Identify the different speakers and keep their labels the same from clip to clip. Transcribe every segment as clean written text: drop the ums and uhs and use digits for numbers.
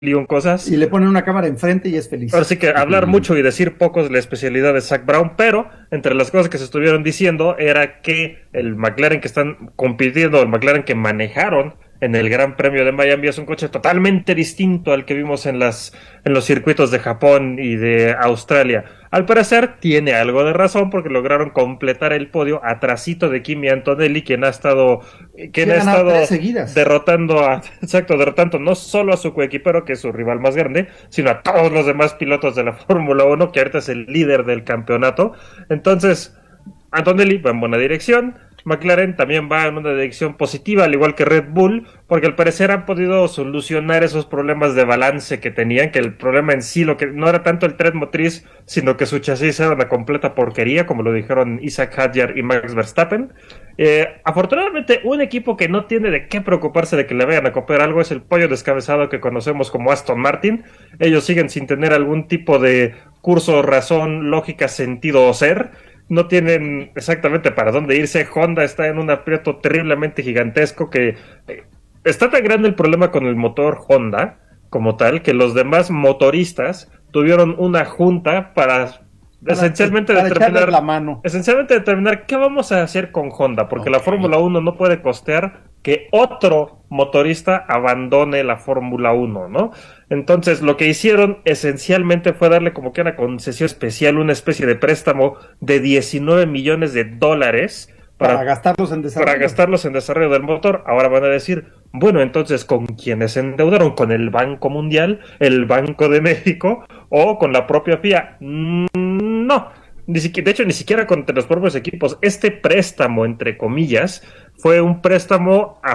Speaker 1: y un cosas.
Speaker 2: Y le ponen una cámara enfrente y es feliz.
Speaker 1: Ahora sí que hablar mucho y decir poco es la especialidad de Zak Brown, pero entre las cosas que se estuvieron diciendo era que el McLaren que están compitiendo, el McLaren que manejaron en el Gran Premio de Miami es un coche totalmente distinto al que vimos en los circuitos de Japón y de Australia. Al parecer tiene algo de razón porque lograron completar el podio atrasito de Kimi Antonelli, quien ha estado derrotando no solo a su coequipero, que es su rival más grande, sino a todos los demás pilotos de la Fórmula 1, que ahorita es el líder del campeonato. Entonces, Antonelli va en buena dirección. McLaren también va en una dirección positiva, al igual que Red Bull, porque al parecer han podido solucionar esos problemas de balance que tenían, que el problema en sí lo que no era tanto el tren motriz, sino que su chasis era una completa porquería, como lo dijeron Isaac Hadjar y Max Verstappen. Afortunadamente, un equipo que no tiene de qué preocuparse de que le vayan a copiar algo es el pollo descabezado que conocemos como Aston Martin. Ellos siguen sin tener algún tipo de curso, razón, lógica, sentido o ser. No tienen exactamente para dónde irse. Honda está en un aprieto terriblemente gigantesco que está tan grande el problema con el motor Honda como tal que los demás motoristas tuvieron una junta para esencialmente determinar qué vamos a hacer con Honda, porque la Fórmula 1 no puede costear que otro motorista abandone la Fórmula 1, ¿no? Entonces, lo que hicieron esencialmente fue darle como que una concesión especial, una especie de préstamo de $19 millones
Speaker 2: para gastarlos en
Speaker 1: desarrollo del motor. Ahora van a decir, bueno, entonces, ¿con quiénes se endeudaron? ¿Con el Banco Mundial, el Banco de México o con la propia FIA? No, de hecho, ni siquiera con los propios equipos. Este préstamo, entre comillas, fue un préstamo al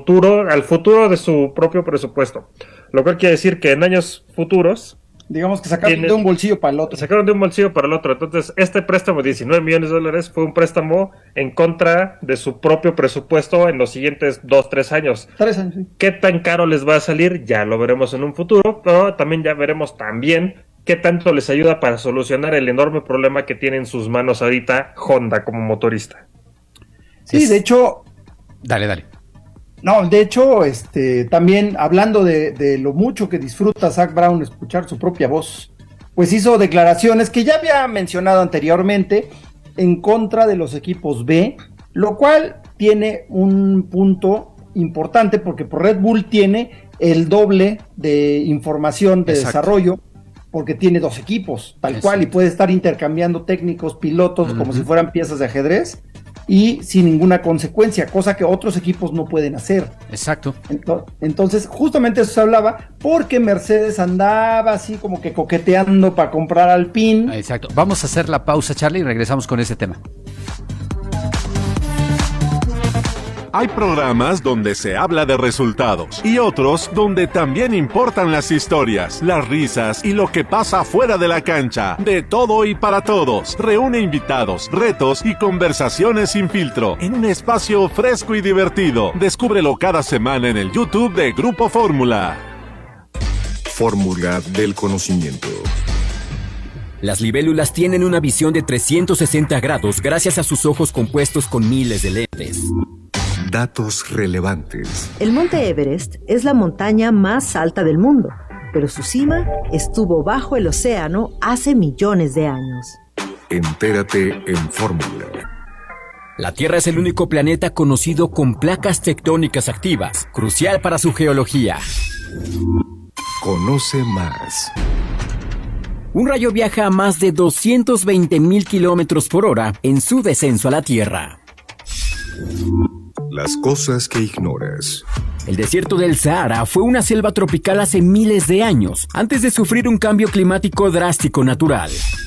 Speaker 1: futuro de su propio presupuesto. Lo cual quiere decir que en años futuros,
Speaker 2: digamos que sacaron de un bolsillo para el otro.
Speaker 1: Entonces, este préstamo de $19 millones fue un préstamo en contra de su propio presupuesto en los siguientes 2-3 años.
Speaker 2: 3 años, sí.
Speaker 1: ¿Qué tan caro les va a salir? Ya lo veremos en un futuro, pero también ya veremos qué tanto les ayuda para solucionar el enorme problema que tiene en sus manos ahorita Honda como motorista.
Speaker 2: Sí, de hecho...
Speaker 3: Dale.
Speaker 2: No, de hecho, también hablando de lo mucho que disfruta Zak Brown escuchar su propia voz, pues hizo declaraciones que ya había mencionado anteriormente en contra de los equipos B, lo cual tiene un punto importante porque por Red Bull tiene el doble de información de desarrollo, porque tiene 2 equipos, tal cual, y puede estar intercambiando técnicos, pilotos, como si fueran piezas de ajedrez, y sin ninguna consecuencia, cosa que otros equipos no pueden hacer.
Speaker 3: Exacto.
Speaker 2: Entonces, justamente eso se hablaba, porque Mercedes andaba así como que coqueteando para comprar Alpine.
Speaker 3: Exacto. Vamos a hacer la pausa, Charlie, y regresamos con ese tema.
Speaker 4: Hay programas donde se habla de resultados y otros donde también importan las historias, las risas y lo que pasa fuera de la cancha. De todo y para todos. Reúne invitados, retos y conversaciones sin filtro en un espacio fresco y divertido. Descúbrelo cada semana en el YouTube de Grupo Fórmula.
Speaker 5: Fórmula del conocimiento.
Speaker 6: Las libélulas tienen una visión de 360 grados gracias a sus ojos compuestos con miles de lentes.
Speaker 5: Datos relevantes.
Speaker 7: El monte Everest es la montaña más alta del mundo, pero su cima estuvo bajo el océano hace millones de años.
Speaker 5: Entérate en Fórmula.
Speaker 6: La Tierra es el único planeta conocido con placas tectónicas activas, crucial para su geología.
Speaker 5: Conoce más.
Speaker 6: Un rayo viaja a más de 220,000 kilómetros por hora en su descenso a la Tierra.
Speaker 5: Las cosas que ignoras.
Speaker 6: El desierto del Sahara fue una selva tropical hace miles de años, antes de sufrir un cambio climático drástico natural.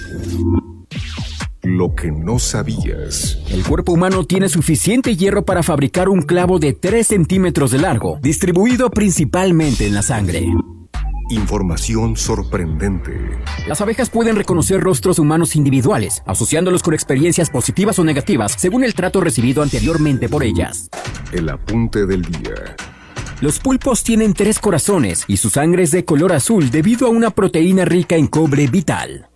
Speaker 5: Lo que no sabías.
Speaker 6: El cuerpo humano tiene suficiente hierro para fabricar un clavo de 3 centímetros de largo, distribuido principalmente en la sangre.
Speaker 5: Información sorprendente.
Speaker 6: Las abejas pueden reconocer rostros humanos individuales, asociándolos con experiencias positivas o negativas según el trato recibido anteriormente por ellas.
Speaker 5: El apunte del día.
Speaker 6: Los pulpos tienen 3 corazones y su sangre es de color azul debido a una proteína rica en cobre vital.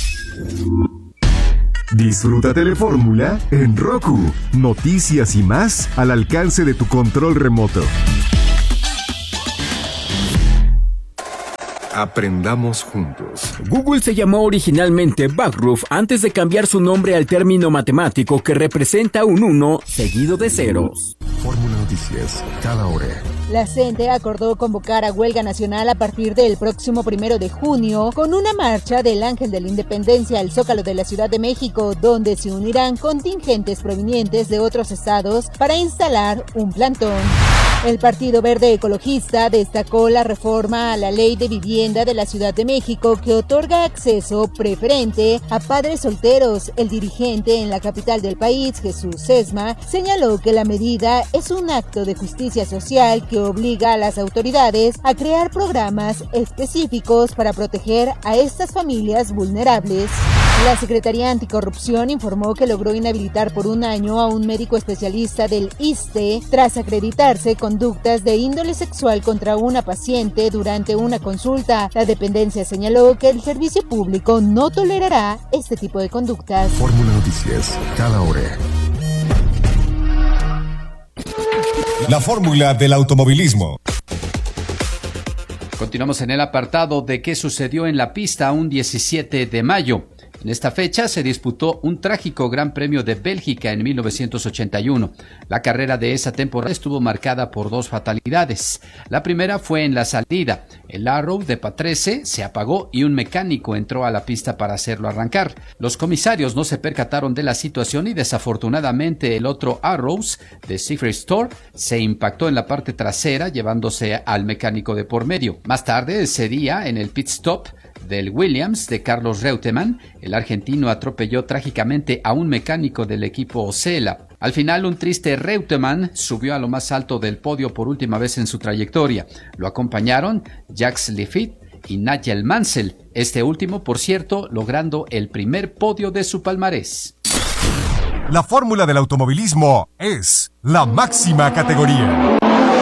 Speaker 8: Disfruta Telefórmula en Roku. Noticias y más al alcance de tu control remoto.
Speaker 5: Aprendamos juntos.
Speaker 6: Google se llamó originalmente Backroof antes de cambiar su nombre al término matemático que representa un 1 seguido de ceros.
Speaker 5: Fórmula Noticias, cada hora.
Speaker 9: La CENTE acordó convocar a huelga nacional a partir del próximo 1 de junio con una marcha del Ángel de la Independencia al Zócalo de la Ciudad de México, donde se unirán contingentes provenientes de otros estados para instalar un plantón. El Partido Verde Ecologista destacó la reforma a la Ley de Vivienda de la Ciudad de México que otorga acceso preferente a padres solteros. El dirigente en la capital del país, Jesús Sesma, señaló que la medida es un acto de justicia social que obliga a las autoridades a crear programas específicos para proteger a estas familias vulnerables. La Secretaría Anticorrupción informó que logró inhabilitar por 1 año a un médico especialista del ISSSTE tras acreditarse conductas de índole sexual contra una paciente durante una consulta. La dependencia señaló que el servicio público no tolerará este tipo de conductas.
Speaker 5: Fórmula Noticias, cada hora.
Speaker 10: La fórmula del automovilismo.
Speaker 3: Continuamos en el apartado de qué sucedió en la pista un 17 de mayo. En esta fecha se disputó un trágico Gran Premio de Bélgica en 1981. La carrera de esa temporada estuvo marcada por 2 fatalidades. La primera fue en la salida. El Arrow de Patrese se apagó y un mecánico entró a la pista para hacerlo arrancar. Los comisarios no se percataron de la situación y desafortunadamente el otro Arrows de Siegfried Storr se impactó en la parte trasera llevándose al mecánico de por medio. Más tarde ese día, en el pit stop del Williams de Carlos Reutemann, el argentino atropelló trágicamente a un mecánico del equipo Osella. Al final, un triste Reutemann subió a lo más alto del podio por última vez en su trayectoria. Lo acompañaron Jacques Laffite y Nigel Mansell, este último, por cierto, logrando el primer podio de su palmarés.
Speaker 10: La fórmula del automovilismo es la máxima categoría.